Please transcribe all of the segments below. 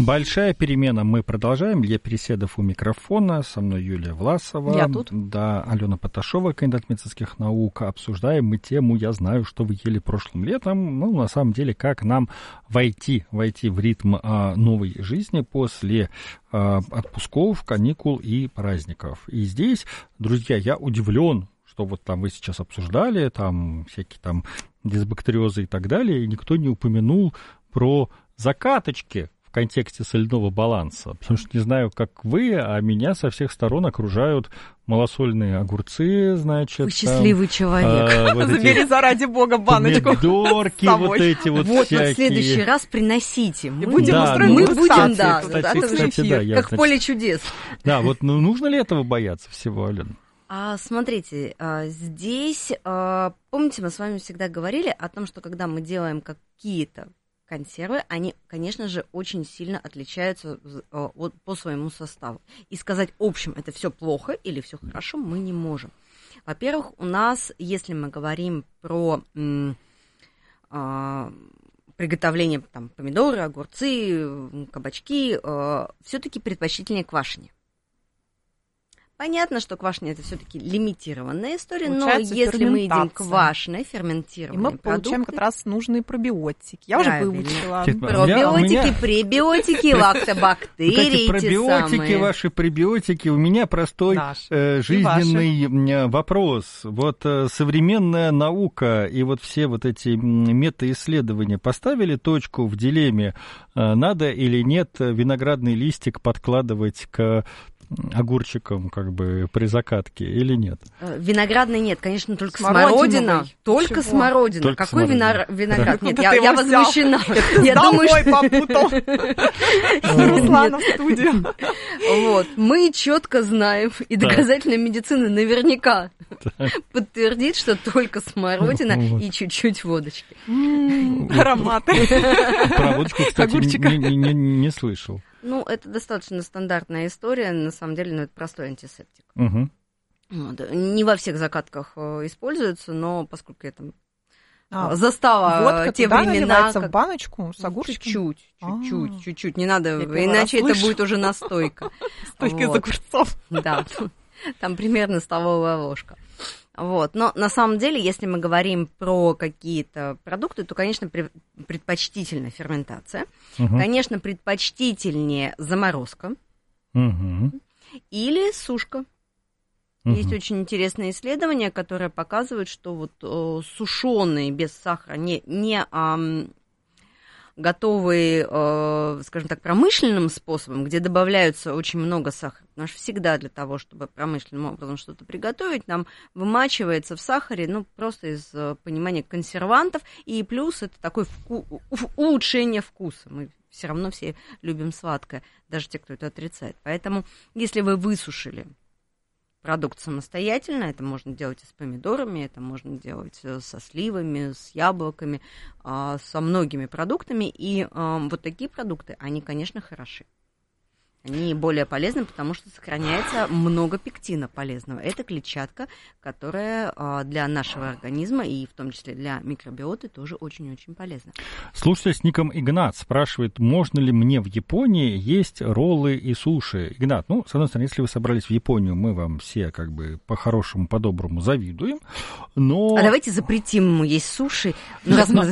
Большая перемена. Мы продолжаем. Илья Переседов у микрофона. Со мной Юлия Власова. Я тут. Да, Алена Поташова, кандидат медицинских наук. Обсуждаем мы тему «Я знаю, что вы ели прошлым летом». Ну, на самом деле, как нам войти в ритм новой жизни после отпусков, каникул и праздников. И здесь, друзья, я удивлен, что вот там вы сейчас обсуждали, там всякие там дисбактериозы и так далее, и никто не упомянул про закаточки в контексте соляного баланса. Потому что не знаю, как вы, а меня со всех сторон окружают малосольные огурцы, значит. Вы счастливый человек. Вот забери, заради бога, баночку. Помидорки, вот эти вот всякие. Вот, в следующий раз приносите. Мы будем, да, кстати, как в поле чудес. Да, вот нужно ли этого бояться всего, Алена? Смотрите, здесь, помните, мы с вами всегда говорили о том, что когда мы делаем какие-то консервы, они, конечно же, очень сильно отличаются по своему составу. И сказать общем, это все плохо или все хорошо, мы не можем. Во-первых, у нас, если мы говорим про приготовление там, помидоры, огурцы, кабачки, все-таки предпочтительнее квашение. Понятно, что квашня – это все-таки лимитированная история, получается, но если мы едим квашеное, ферментированные продукты, и мы получаем как раз нужные пробиотики. Я правильно. Уже выучила. Пробиотики, пребиотики, лактобактерии. Вот эти пробиотики, ваши пребиотики. У меня простой жизненный вопрос. Вот современная наука и вот все вот эти метаисследования поставили точку в дилемме, надо или нет виноградный листик подкладывать к огурчиком как бы при закатке или нет? Виноградный нет, конечно, только смородина. Только смородина. Только какой смородина. Виноград? Нет, я возмущена. Я думаю, что попутал. Руслана в студию. Вот, мы четко знаем, и доказательная медицина наверняка подтвердит, что только смородина и чуть-чуть водочки. Ароматы. Про водочку, кстати, не слышал. Ну, это достаточно стандартная история, на самом деле, это простой антисептик. Угу. Вот. Не во всех закатках используется, но поскольку я там застала водка те времена... в баночку с огурчиком? Чуть-чуть, не надо, иначе это будет уже настойка. Стойка из огурцов. Да, там примерно столовая ложка. Вот. Но на самом деле, если мы говорим про какие-то продукты, то, конечно, предпочтительна ферментация. Конечно, предпочтительнее заморозка или сушка. Есть очень интересные исследования, которые показывают, что вот сушеные без сахара, не готовые, скажем так, промышленным способом, где добавляются очень много сахара. Потому что всегда для того, чтобы промышленным образом что-то приготовить, нам вымачивается в сахаре, ну, просто из понимания консервантов, и плюс это такое улучшение вкуса. Мы все равно все любим сладкое, даже те, кто это отрицает. Поэтому, если вы высушили продукт самостоятельно, это можно делать и с помидорами, это можно делать со сливами, с яблоками, со многими продуктами. И вот такие продукты, они, конечно, хороши. Они более полезны, потому что сохраняется много пектина полезного. Это клетчатка, которая для нашего организма и в том числе для микробиоты тоже очень-очень полезна. Слушатель с ником Игнат спрашивает, можно ли мне в Японии есть роллы и суши? Игнат, ну, с одной стороны, если вы собрались в Японию, мы вам все как бы по-хорошему, по-доброму завидуем, но... А давайте запретим ему есть суши. На самом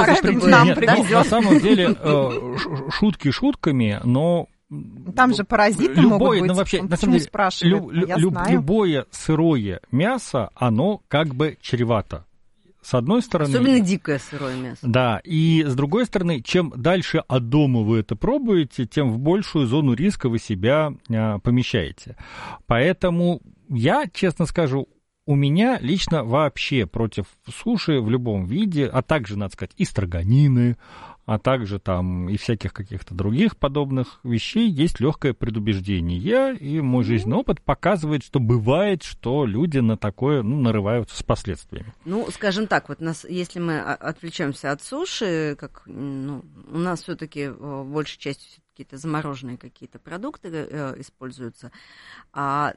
деле, шутки шутками, но... Там же паразиты могут быть. Ну, вообще, на самом деле, любое сырое мясо, оно как бы чревато. С одной стороны... Особенно дикое сырое мясо. Да, и с другой стороны, чем дальше от дома вы это пробуете, тем в большую зону риска вы себя помещаете. Поэтому я, честно скажу, у меня лично вообще против суши в любом виде, а также, надо сказать, и строганины, а также там и всяких каких-то других подобных вещей есть легкое предубеждение. И мой жизненный опыт показывает, что бывает, что люди на такое нарываются с последствиями. Ну, скажем так, вот если мы отвлечемся от суши, как, у нас все-таки большей частью какие-то замороженные какие-то продукты используются,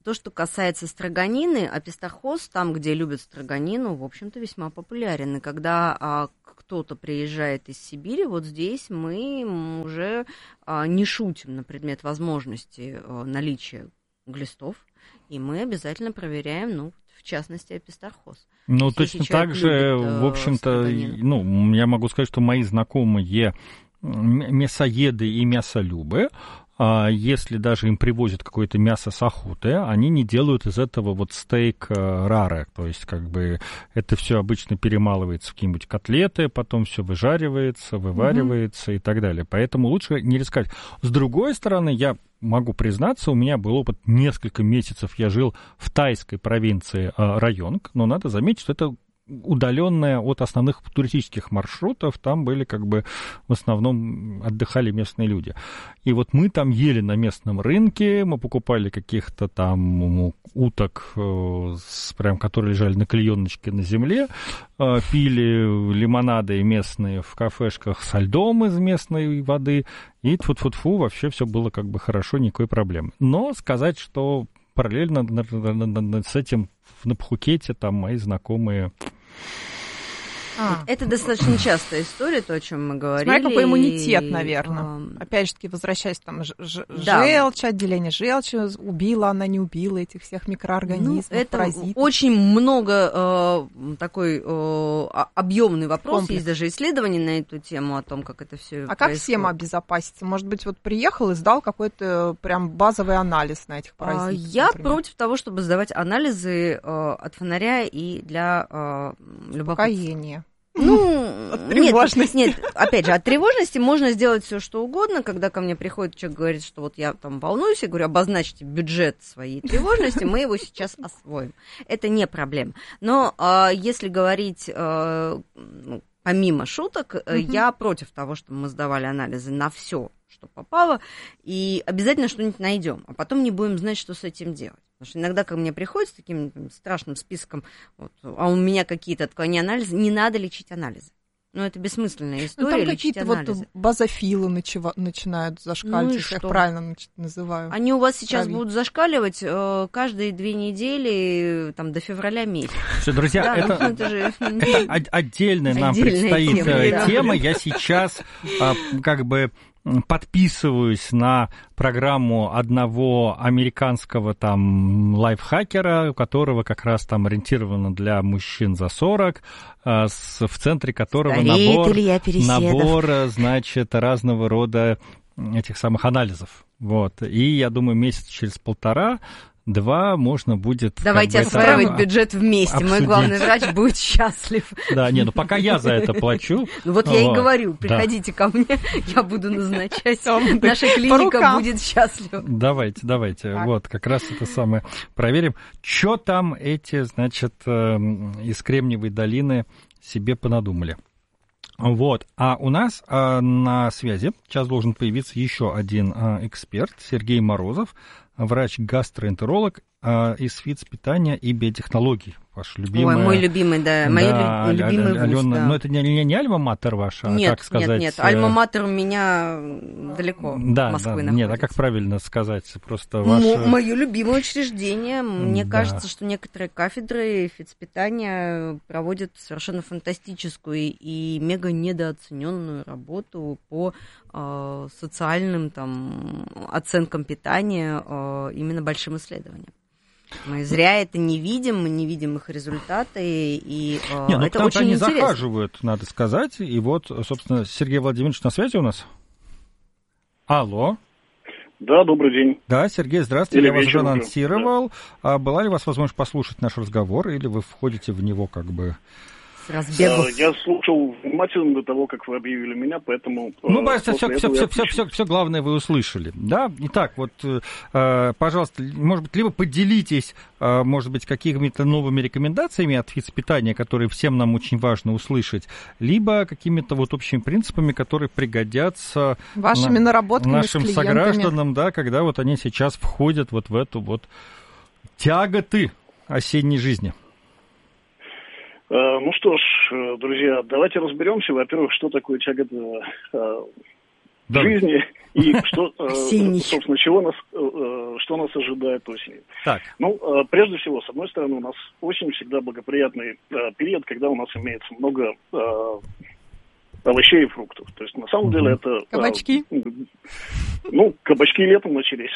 То, что касается строганины, апистохоз, там, где любят строганину, в общем-то, весьма популярен. И когда кто-то приезжает из Сибири, вот здесь мы уже не шутим на предмет возможности наличия глистов, и мы обязательно проверяем, в частности, апистохоз. Ну, точно так же, в общем-то, я могу сказать, что мои знакомые мясоеды и мясолюбы, если даже им привозят какое-то мясо с охоты, они не делают из этого вот стейк раре, то есть как бы это все обычно перемалывается в какие-нибудь котлеты, потом все выжаривается, вываривается и так далее. Поэтому лучше не рисковать. С другой стороны, я могу признаться, у меня был опыт, несколько месяцев я жил в тайской провинции Районг, но надо заметить, что это удаленная от основных туристических маршрутов, там были как бы в основном отдыхали местные люди. И вот мы там ели на местном рынке, мы покупали каких-то там уток, прям, которые лежали на клееночке на земле, пили лимонады местные в кафешках со льдом из местной воды, и тьфу-тьфу-тьфу, вообще все было как бы хорошо, никакой проблемы. Но сказать, что параллельно с этим на Пхукете там мои знакомые... Это достаточно частая история, то, о чем мы говорили. Смотря какой иммунитет, наверное. Опять же таки, возвращаясь там, желчь, отделение желчи, убила она, не убила этих всех микроорганизмов, это паразитов. Очень много такой объемный вопрос. Комплекс. Есть даже исследования на эту тему о том, как это все происходит. Как всем обезопаситься? Может быть, вот приехал и сдал какой-то прям базовый анализ на этих паразитов? Я против того, чтобы сдавать анализы от фонаря и для любопытства. От тревожности. Нет, опять же, от тревожности можно сделать все, что угодно. Когда ко мне приходит человек, говорит, что вот я там волнуюсь, я говорю, обозначьте бюджет своей тревожности, мы его сейчас освоим. Это не проблема. Но если говорить помимо шуток, я против того, чтобы мы сдавали анализы на все, что попало, и обязательно что-нибудь найдем, а потом не будем знать, что с этим делать. Потому что иногда ко мне приходят с таким страшным списком, а у меня какие-то отклонения анализа, не надо лечить анализы. Это бессмысленная история, там лечить какие-то анализы. Базофилы начинают зашкаливать, я правильно называю. Они у вас сейчас будут зашкаливать каждые 2 недели до февраля месяца. Все, друзья, это отдельная нам предстоит тема. Я сейчас подписываюсь на программу одного американского лайфхакера, у которого как раз ориентировано для мужчин за 40, в центре которого набор, разного рода этих самых анализов. И я думаю, месяц через 1,5-2 можно будет... Давайте осваивать бюджет вместе. Мой главный врач будет счастлив. Да, пока я за это плачу. Я и говорю, приходите ко мне, я буду назначать. Наша клиника будет счастлива. Давайте. Как раз это самое проверим. Что там эти, из Кремниевой долины себе понадумали. А у нас на связи сейчас должен появиться еще один эксперт, Сергей Морозов, врач-гастроэнтеролог из ФИЦ питания и биотехнологий. Ваш любимый. Мой любимый, да. Мой любимый вуз, Алена, да. Но это не альма-матер ваша, нет, как сказать? Нет. Альма-матер у меня далеко от Москвы находится. Нет, как правильно сказать? Просто ваше... Мое любимое учреждение. Мне кажется, что некоторые кафедры физпитания проводят совершенно фантастическую и мега недооцененную работу по социальным оценкам питания именно большим исследованиям. Мы зря это не видим, мы не видим их результаты, и это очень они интересно. Захаживают, надо сказать, и собственно, Сергей Владимирович на связи у нас. Алло. Да, добрый день. Да, Сергей, здравствуйте, я вас уже анонсировал. Да. Была ли у вас возможность послушать наш разговор, или вы входите в него с разбегу? Я слушал внимательно до того, как вы объявили меня, поэтому... Все главное вы услышали. Да? Итак, пожалуйста, может быть, либо поделитесь, может быть, какими-то новыми рекомендациями от физпитания, которые всем нам очень важно услышать, либо какими-то общими принципами, которые пригодятся вашими наработками нашим согражданам, да, когда они сейчас входят в эту тяготы осенней жизни. Ну что ж, друзья, давайте разберемся, во-первых, что такое тягота жизни и что, собственно, что нас ожидает осенью. Так. Ну, прежде всего, с одной стороны, у нас осень всегда благоприятный период, когда у нас имеется много овощей и фруктов. То есть, на самом деле, это... Кабачки? Кабачки летом начались.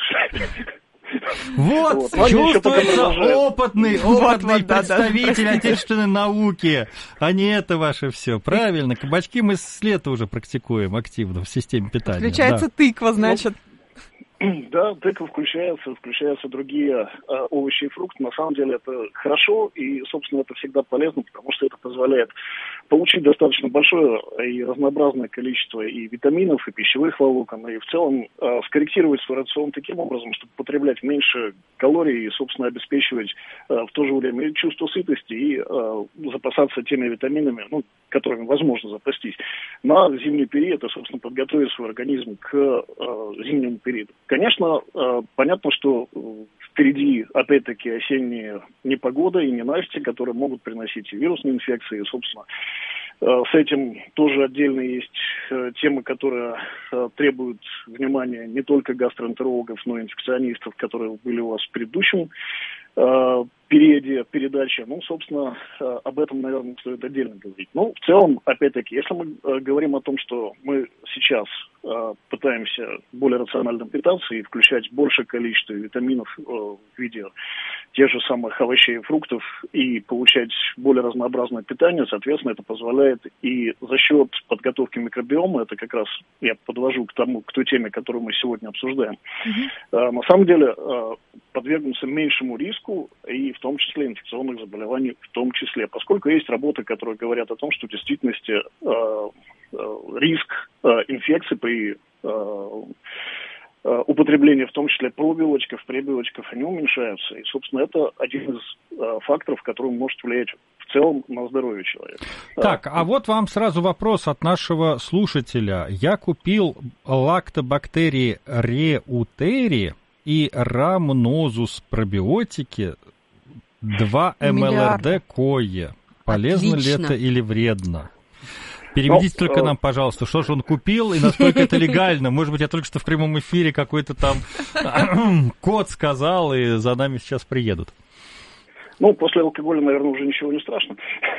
Вот, чувствуется опытный представитель отечественной науки, а не это ваше все. Правильно, кабачки мы с лета уже практикуем активно в системе питания. Включается тыква, значит. Да, тыква включаются другие овощи и фрукты. На самом деле это хорошо, и, собственно, это всегда полезно, потому что это позволяет получить достаточно большое и разнообразное количество и витаминов, и пищевых волокон, и в целом скорректировать свой рацион таким образом, чтобы потреблять меньше калорий и, собственно, обеспечивать в то же время и чувство сытости, и запасаться теми витаминами, которыми возможно запастись на зимний период, и, собственно, подготовить свой организм к зимнему периоду. Конечно, понятно, что впереди, опять-таки, осенняя непогода и ненастья, которые могут приносить и вирусные инфекции, и, собственно, с этим тоже отдельно есть темы, которые требуют внимания не только гастроэнтерологов, но и инфекционистов, которые были у вас в предыдущем периоде передачи. Собственно, об этом, наверное, стоит отдельно говорить. В целом, опять-таки, если мы говорим о том, что мы сейчас пытаемся более рационально питаться и включать большее количество витаминов в виде тех же самых овощей и фруктов и получать более разнообразное питание, соответственно, это позволяет и за счет подготовки микробиома, это как раз я подвожу к той теме, которую мы сегодня обсуждаем, на самом деле подвергнуться меньшему риску и в том числе инфекционных заболеваний в том числе, поскольку есть работы, которые говорят о том, что в действительности риск инфекции при употребления, в том числе полубелочков, пребелочков, они уменьшаются. И, собственно, это один из факторов, который может влиять в целом на здоровье человека. Так, а вот вам сразу вопрос от нашего слушателя. Я купил лактобактерии реутери и рамнозус пробиотики 2 МЛРД кое. Полезно ли это или вредно? Переведите только нам, пожалуйста, что же он купил и насколько это легально. Может быть, я только что в прямом эфире какой-то там код сказал, и за нами сейчас приедут. После алкоголя, наверное, уже ничего не страшно.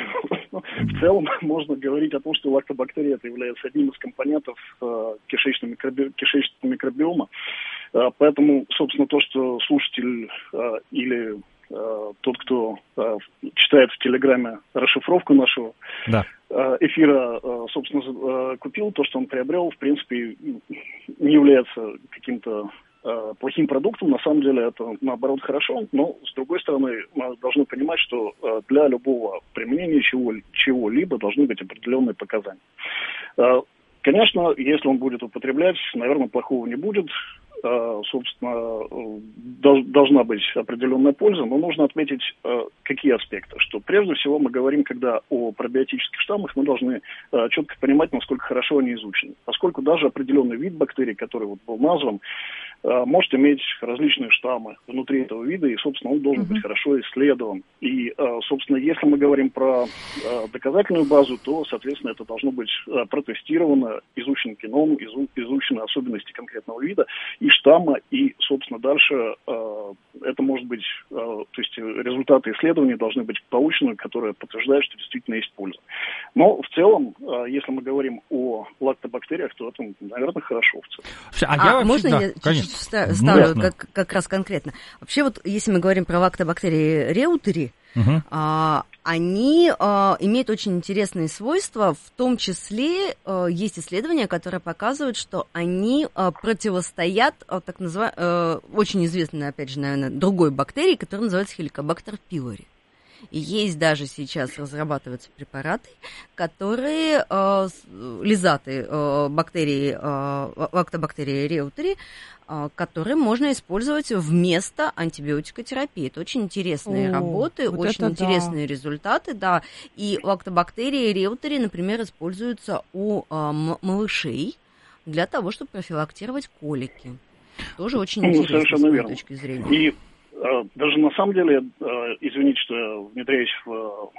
В целом можно говорить о том, что лактобактерия это является одним из компонентов кишечного микробиома. Поэтому, собственно, то, что слушатель или тот, кто читает в Телеграме расшифровку нашего эфира, собственно, купил, то, что он приобрел, в принципе, не является каким-то плохим продуктом. На самом деле это, наоборот, хорошо, но, с другой стороны, мы должны понимать, что для любого применения чего-либо должны быть определенные показания. Конечно, если он будет употреблять, наверное, плохого не будет. Собственно, должна быть определенная польза, но нужно отметить, какие аспекты. Что прежде всего мы говорим, когда о пробиотических штаммах, мы должны четко понимать, насколько хорошо они изучены. Поскольку даже определенный вид бактерий, который был назван, может иметь различные штаммы внутри этого вида, и, собственно, он должен быть хорошо исследован. И, собственно, если мы говорим про доказательную базу, то, соответственно, это должно быть протестировано, изучен геном, изучены особенности конкретного вида и штамма, и, собственно, дальше это может быть, то есть результаты исследований должны быть получены, которые подтверждают, что действительно есть польза. Но в целом, если мы говорим о лактобактериях, то это, наверное, хорошо в целом. Можно я чуть-чуть вставлю как раз конкретно? Вообще вот, если мы говорим про лактобактерии реутери, они имеют очень интересные свойства, в том числе есть исследования, которые показывают, что они противостоят так называемой, очень известной, опять же, наверное, другой бактерии, которая называется Helicobacter pylori. И есть даже сейчас разрабатываются препараты, которые лизаты бактерии, лактобактерии реутери, которые можно использовать вместо антибиотикотерапии. Это очень интересные работы, вот очень интересные результаты, да. И лактобактерии реутери, например, используются у малышей для того, чтобы профилактировать колики. Тоже очень интересно с моей точки зрения. И даже на самом деле, извините, что я внедряюсь в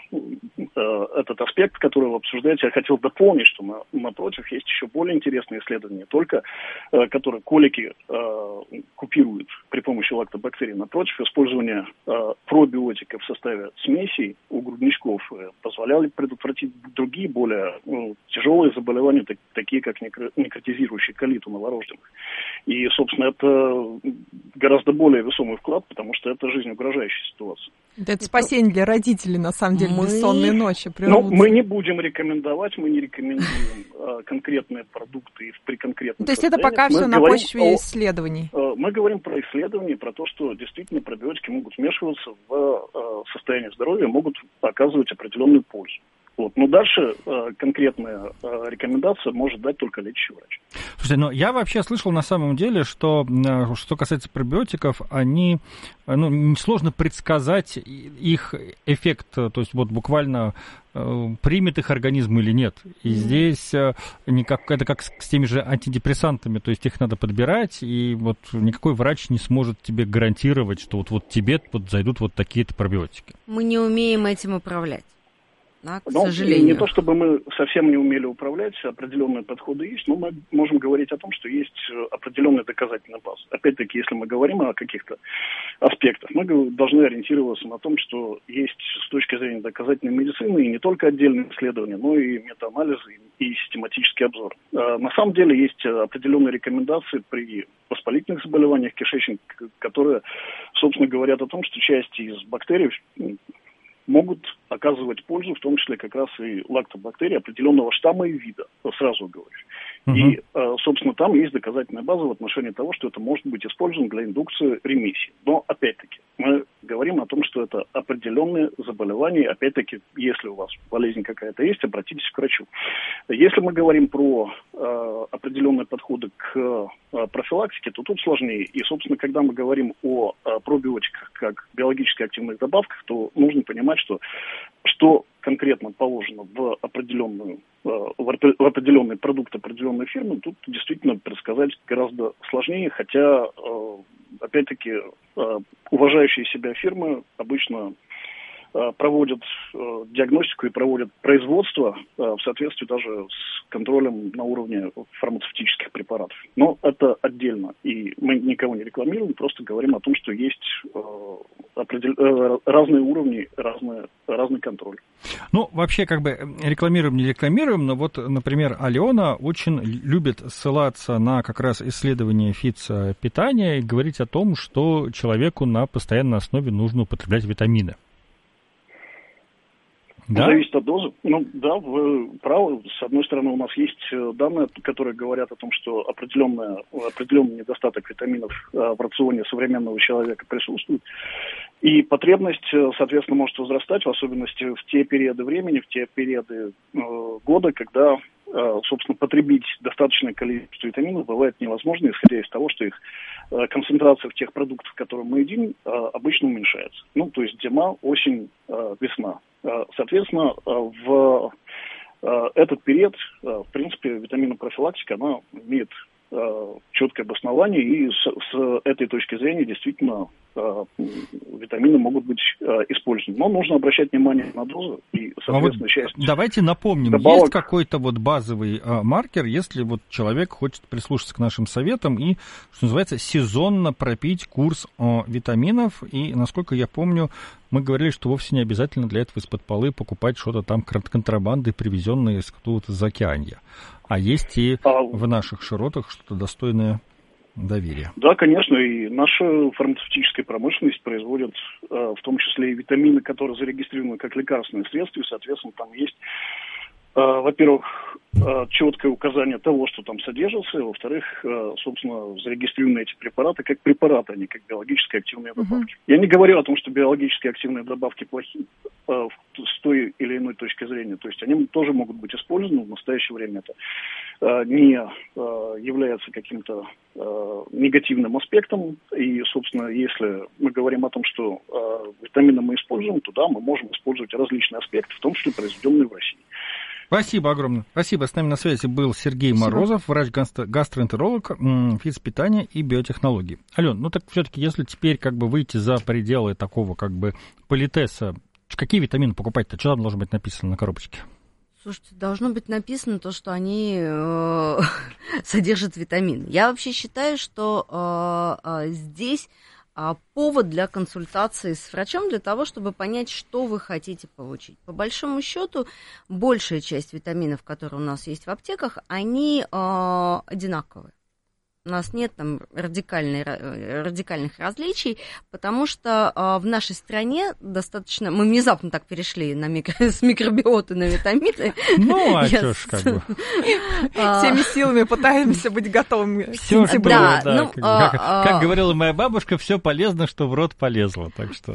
этот аспект, который вы обсуждаете, я хотел дополнить, что напротив есть еще более интересные исследования, только которые колики купируют при помощи лактобактерий. Напротив, использование пробиотиков в составе смесей у грудничков позволяло предотвратить другие более тяжелые заболевания, такие как некротизирующий колит у новорожденных. И, собственно, это гораздо более весомый вклад, потому что это жизнеугрожающая ситуация. Это спасение для родителей, на самом деле, бессонные ночи. Но мы не будем рекомендовать, мы не рекомендуем конкретные продукты при конкретных То есть это пока все на почве исследований? Мы говорим про исследования, про то, что действительно пробиотики могут смешиваться в состоянии здоровья, могут оказывать определенную пользу. Вот. Но дальше конкретная рекомендация может дать только лечащий врач. Слушайте, но я вообще слышал на самом деле, что касается пробиотиков, они, сложно предсказать их эффект, то есть вот буквально примет их организм или нет. И здесь это как с теми же антидепрессантами, то есть их надо подбирать, и вот никакой врач не сможет тебе гарантировать, что вот тебе зайдут вот такие-то пробиотики. Мы не умеем этим управлять. Да, к сожалению. Не то, чтобы мы совсем не умели управлять, определенные подходы есть, но мы можем говорить о том, что есть определенная доказательная база. Опять-таки, если мы говорим о каких-то аспектах, мы должны ориентироваться на том, что есть с точки зрения доказательной медицины и не только отдельные исследования, но и метаанализы и систематический обзор. На самом деле есть определенные рекомендации при воспалительных заболеваниях кишечника, которые, собственно, говорят о том, что часть из бактерий могут оказывать пользу, в том числе как раз и лактобактерии определенного штамма и вида, сразу говорю. И, собственно, там есть доказательная база в отношении того, что это может быть использовано для индукции ремиссии. Но, опять-таки, мы говорим о том, что это определенные заболевания. Опять-таки, если у вас болезнь какая-то есть, обратитесь к врачу. Если мы говорим про определенные подходы к профилактике, то тут сложнее. И, собственно, когда мы говорим о пробиотиках как биологически активных добавках, то нужно понимать, что конкретно положено в определенный продукт определенной фирмы, тут действительно предсказать гораздо сложнее, хотя, опять-таки, уважающие себя фирмы обычно проводят диагностику и проводят производство в соответствии даже с контролем на уровне фармацевтических препаратов. Но это отдельно. И мы никого не рекламируем, просто говорим о том, что есть разные уровни, разный контроль. Вообще, рекламируем, не рекламируем, но вот, например, Алена очень любит ссылаться на как раз исследования фитопитания и говорить о том, что человеку на постоянной основе нужно употреблять витамины. Да? Зависит от дозы. Да, вы правы. С одной стороны, у нас есть данные, которые говорят о том, что определенный недостаток витаминов в рационе современного человека присутствует. И потребность, соответственно, может возрастать, в особенности в те периоды времени, в те периоды года, когда, собственно, потребить достаточное количество витаминов бывает невозможно, исходя из того, что их концентрация в тех продуктах, которые мы едим, обычно уменьшается. То есть зима, осень, весна. Соответственно, в этот период, в принципе, витаминопрофилактика, она имеет четкое обоснование, и с этой точки зрения действительно витамины могут быть использованы. Но нужно обращать внимание на дозу и, соответственно, часть давайте напомним, добавок. Есть какой-то базовый маркер, если человек хочет прислушаться к нашим советам и, что называется, сезонно пропить курс витаминов, и, насколько я помню, мы говорили, что вовсе не обязательно для этого из-под полы покупать что-то там контрабанды, привезенное из какого-то заокеанья. А есть и в наших широтах что-то достойное доверия. Да, конечно, и наша фармацевтическая промышленность производит в том числе и витамины, которые зарегистрированы как лекарственные средства, и, соответственно, там есть, во-первых, четкое указание того, что там содержится, и, во-вторых, собственно, зарегистрированы эти препараты как препараты, а не как биологически активные добавки. Я не говорю о том, что биологически активные добавки плохи с той или иной точки зрения. То есть они тоже могут быть использованы. В настоящее время это не является каким-то негативным аспектом. И, собственно, если мы говорим о том, что витамины мы используем, то да, мы можем использовать различные аспекты, в том числе произведенные в России. Спасибо огромное. Спасибо. С нами на связи был Сергей Морозов, врач-гастроэнтеролог, физпитания и биотехнологии. Алён, ну так все-таки, если теперь как бы выйти за пределы такого как бы политеса, какие витамины покупать-то? Что там должно быть написано на коробочке? Слушайте, должно быть написано то, что они содержат витамины. Я вообще считаю, что здесь повод для консультации с врачом для того, чтобы понять, что вы хотите получить. По большому счету, большая часть витаминов, которые у нас есть в аптеках, они одинаковые. У нас нет там радикальных различий, потому что в нашей стране достаточно... Мы внезапно так перешли с микробиоты на витамины. Ну, а что ж, как бы... Всеми силами пытаемся быть готовыми. Все, что, да, как говорила моя бабушка, все полезно, что в рот полезло. Так что...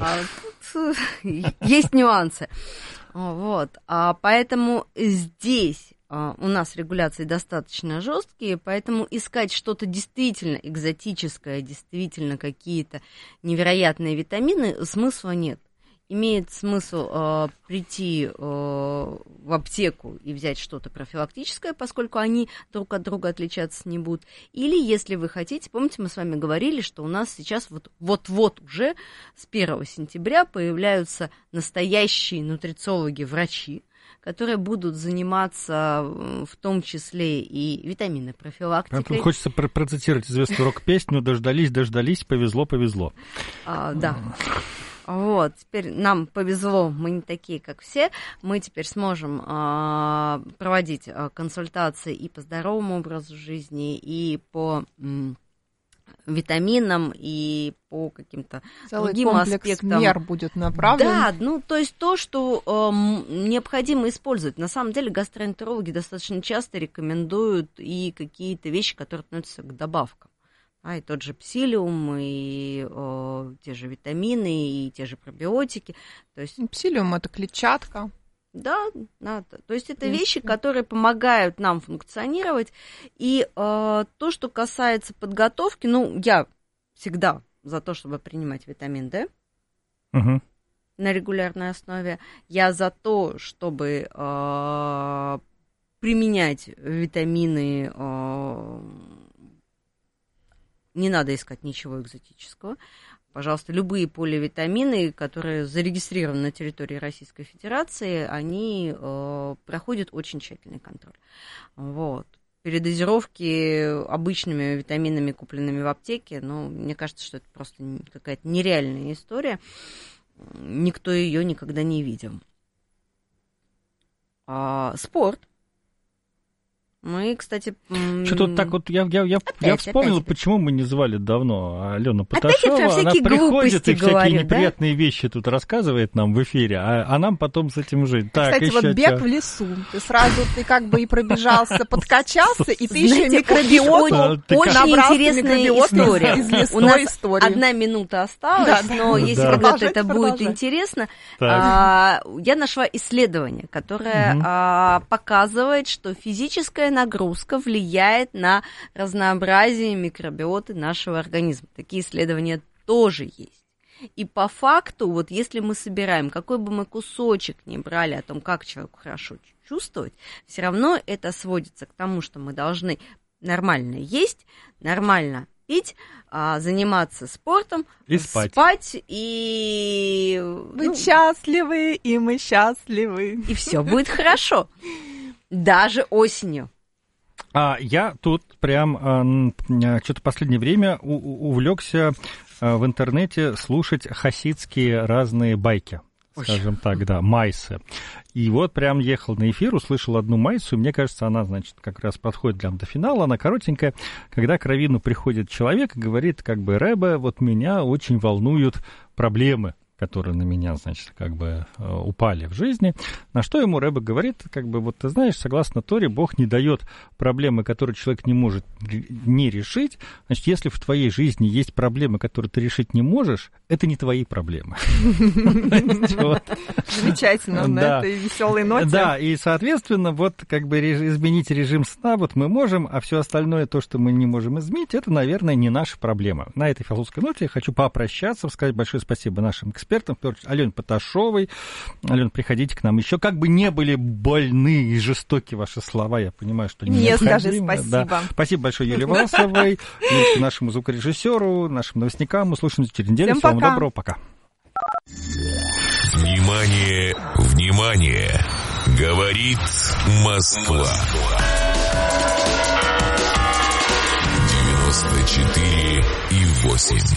Есть нюансы. Вот. Поэтому здесь... У нас регуляции достаточно жесткие, поэтому искать что-то действительно экзотическое, действительно какие-то невероятные витамины, смысла нет. Имеет смысл прийти в аптеку и взять что-то профилактическое, поскольку они друг от друга отличаться не будут. Или, если вы хотите, помните, мы с вами говорили, что у нас сейчас вот-вот уже с 1 сентября появляются настоящие нутрициологи-врачи, которые будут заниматься в том числе и витаминной профилактикой. Хочется процитировать известную рок-песню «Дождались, повезло». Да. Вот, теперь нам повезло, мы не такие, как все, мы теперь сможем проводить консультации и по здоровому образу жизни, и по витаминам, и по каким-то другим аспектам. Мер будет направлен. Да, ну, то есть то, что необходимо использовать. На самом деле гастроэнтерологи достаточно часто рекомендуют и какие-то вещи, которые относятся к добавкам. И тот же псилиум, и те же витамины, и те же пробиотики. То есть... Псилиум – это клетчатка. Да, надо. То есть это вещи, которые помогают нам функционировать. И то, что касается подготовки, ну, я всегда за то, чтобы принимать витамин D на регулярной основе. Я за то, чтобы применять витамины. Не надо искать ничего экзотического. Пожалуйста, любые поливитамины, которые зарегистрированы на территории Российской Федерации, они проходят очень тщательный контроль. Вот. Передозировки обычными витаминами, купленными в аптеке, ну, мне кажется, что это просто какая-то нереальная история. Никто ее никогда не видел. Спорт. Мы, кстати... Что-то так вот, я вспомнил, почему мы не звали давно Алену Поташову. Она приходит и всякие говорит, неприятные вещи тут рассказывает нам в эфире, а нам потом с этим жить. Так, кстати, вот бег в лесу. Ты как бы и пробежался, подкачался, и ты еще микробиоту. Очень интересная история. У нас 1 минута осталась, но если когда-то это будет интересно, я нашла исследование, которое показывает, что физическая нагрузка влияет на разнообразие микробиоты нашего организма. Такие исследования тоже есть. И по факту, вот если мы собираем, какой бы мы кусочек ни брали о том, как человеку хорошо чувствовать, все равно это сводится к тому, что мы должны нормально есть, нормально пить, заниматься спортом, и спать и... Вы счастливы, и мы счастливы. И все будет хорошо. Даже осенью. Я тут прям что-то в последнее время увлекся в интернете слушать хасидские разные байки, скажем так, да, майсы. И вот прям ехал на эфир, услышал одну майсу, и мне кажется, она, значит, как раз подходит прям до финала, она коротенькая, когда к раввину приходит человек и говорит, как бы, Ребе, вот меня очень волнуют проблемы, которые на меня, значит, как бы упали в жизни. На что ему Ребе говорит, как бы, вот ты знаешь, согласно Торе, Бог не дает проблемы, которые человек не может не решить. Значит, если в твоей жизни есть проблемы, которые ты решить не можешь, это не твои проблемы. Замечательно, на этой веселой ноте. Да, и, соответственно, вот как бы изменить режим сна, вот мы можем, а все остальное, то, что мы не можем изменить, это, наверное, не наша проблема. На этой философской ноте я хочу попрощаться, сказать большое спасибо нашим экспертам, экспертам, в первую очередь Алене Поташовой. Алена, приходите к нам еще. Как бы не были больны и жестоки ваши слова, я понимаю, что не скажи спасибо. Да. Спасибо большое Юлии Власовой, нашему звукорежиссеру, нашим новостникам. Мы слушаемся через неделю. Всем Всего пока. доброго, пока. Внимание, внимание! Говорит Москва. 94,8.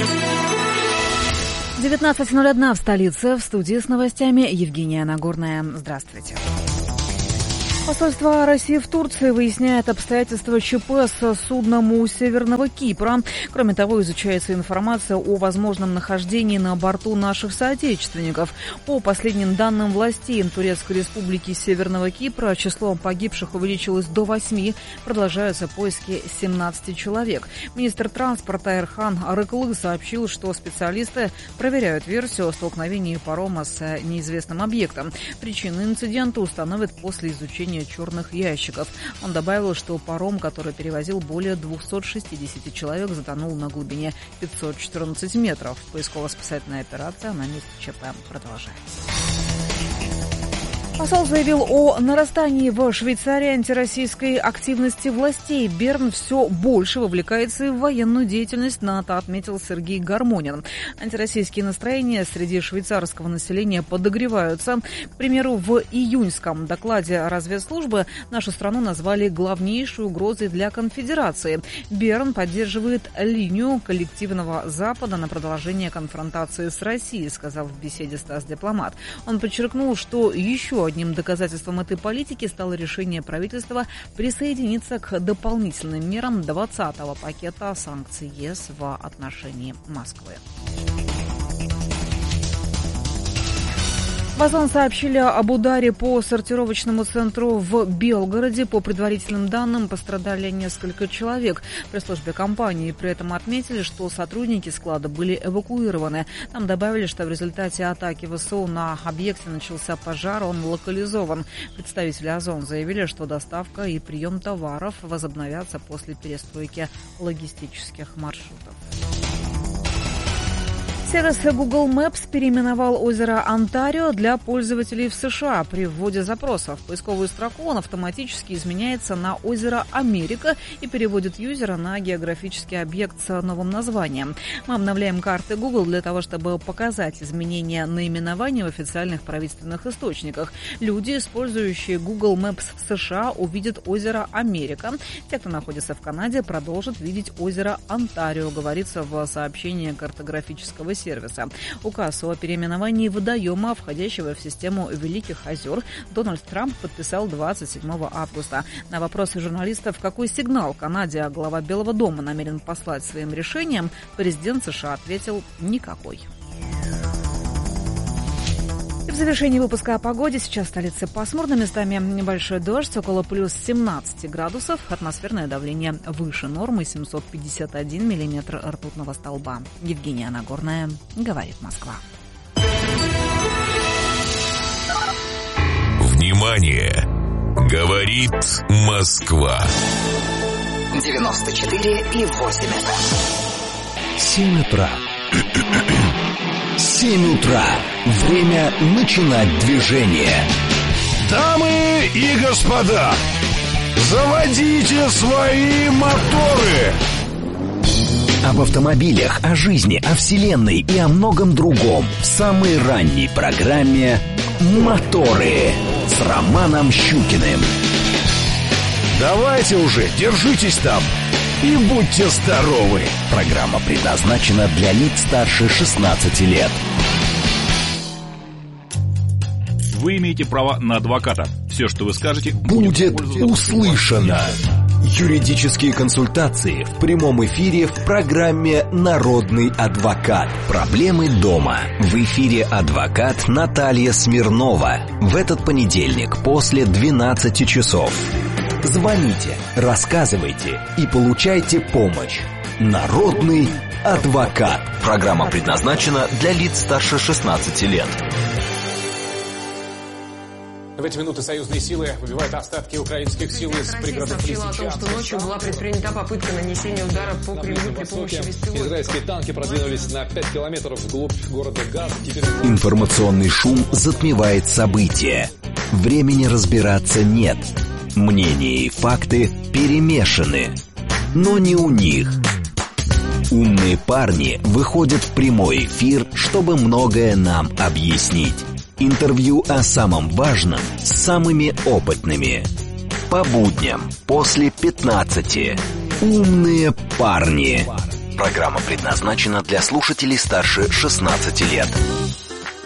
19:01 в столице. В студии с новостями Евгения Нагорная. Здравствуйте. Посольство России в Турции выясняет обстоятельства ЧП с судном у Северного Кипра. Кроме того, изучается информация о возможном нахождении на борту наших соотечественников. По последним данным властей Турецкой Республики Северного Кипра, число погибших увеличилось до 8. Продолжаются поиски 17 человек. Министр транспорта Эрхан Арыклы сообщил, что специалисты проверяют версию о столкновении парома с неизвестным объектом. Причину инцидента установят после изучения черных ящиков. Он добавил, что паром, который перевозил более 260 человек, затонул на глубине 514 метров. Поисково-спасательная операция на месте ЧП продолжается. Посол заявил о нарастании в Швейцарии антироссийской активности властей. Берн все больше вовлекается в военную деятельность НАТО, отметил Сергей Гармонин. Антироссийские настроения среди швейцарского населения подогреваются. К примеру, в июньском докладе разведслужбы нашу страну назвали главнейшей угрозой для конфедерации. Берн поддерживает линию коллективного Запада на продолжение конфронтации с Россией, сказал в беседе Стас-дипломат. Он подчеркнул, что еще одним доказательством этой политики стало решение правительства присоединиться к дополнительным мерам 20-го пакета санкций ЕС в отношении Москвы. В Озон сообщили об ударе по сортировочному центру в Белгороде. По предварительным данным, пострадали несколько человек. В пресс-службе компании при этом отметили, что сотрудники склада были эвакуированы. Там добавили, что в результате атаки ВСУ на объекте начался пожар, он локализован. Представители Озон заявили, что доставка и прием товаров возобновятся после перестройки логистических маршрутов. Сервис Google Maps переименовал озеро Онтарио для пользователей в США. При вводе запроса в поисковую строку он автоматически изменяется на озеро Америка и переводит юзера на географический объект с новым названием. Мы обновляем карты Google для того, чтобы показать изменения наименования в официальных правительственных источниках. Люди, использующие Google Maps в США, увидят озеро Америка. Те, кто находится в Канаде, продолжат видеть озеро Онтарио, говорится в сообщении картографического сервиса. Указ о переименовании водоема, входящего в систему Великих озер, Дональд Трамп подписал 27 августа. На вопросы журналистов, какой сигнал Канаде глава Белого дома намерен послать своим решением, президент США ответил: никакой. И в завершении выпуска о погоде. Сейчас в столице пасмурно, местами небольшой дождь, около плюс 17 градусов. Атмосферное давление выше нормы, 751 миллиметр ртутного столба. Евгения Нагорная, говорит Москва. Внимание! Говорит Москва. 94,8. 7 утра. 7 утра. Время начинать движение. Дамы и господа, заводите свои моторы. Об автомобилях, о жизни, о вселенной и о многом другом в самой ранней программе «Моторы» с Романом Щукиным. Давайте уже, держитесь там и будьте здоровы. Программа предназначена для лиц старше 16 лет. Вы имеете право на адвоката. Все, что вы скажете, будет услышано. Юридические консультации в прямом эфире в программе «Народный адвокат». Проблемы дома. В эфире адвокат Наталья Смирнова. В этот понедельник после 12 часов. Звоните, рассказывайте и получайте помощь. Народный адвокат. Программа предназначена для лиц старше 16 лет. В эти минуты союзные силы выбивают остатки украинских сил из пригородов Лисичанска. Сообщила о том, что ночью была предпринята попытка нанесения удара по Кремлю при помощи беспилотников. Израильские танки продвинулись на 5 километров вглубь города Газа. Информационный шум затмевает события. Времени разбираться нет. Мнения и факты перемешаны. Но не у них. Умные парни выходят в прямой эфир, чтобы многое нам объяснить. Интервью о самом важном с самыми опытными. По будням после 15. Умные парни. Программа предназначена для слушателей старше 16 лет.